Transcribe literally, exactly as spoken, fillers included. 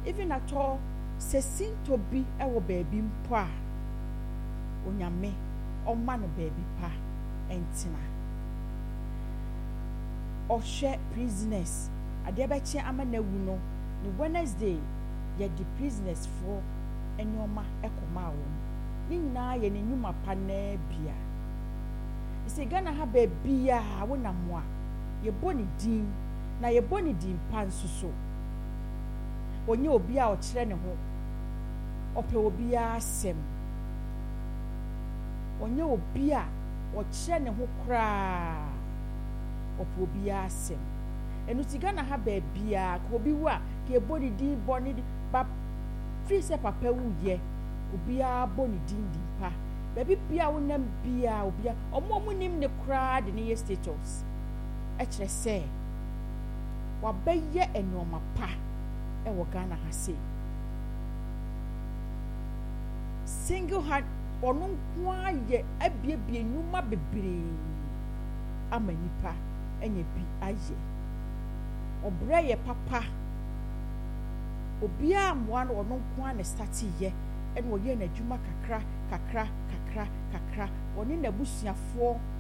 even at all se sinto bi ewo baby mpo a onyame oma no baby pa entina ohwe prisoners ade be che ama na wu no ni Wednesday ye the prisoners for enyoma ekoma wo ni nyina ye ne nyuma pa na bia ise Ghana ha baby a wona mo a ye boni din na ye boni din pa nsuso onye obi a o kire ne ho ope obi a asem onye obi a o kire ne ho kra ope obi a asem enu ti Ghana ha baby a ko obi wa ke boni din boni di ba free se papa wu ye obi a boni din din pa baby bia wonam bia obi a omo mu nim ne kra de ne status e kire se wa beye enoma pa e wo Ghana ha se single heart ono kwa ye abiebie nyuma bebre amanipa enye bi aye obre ye papa obi a mwa no ono kwa ne start ye ene wo ye na dwuma kakra kakra kakra kakra oni na busuafo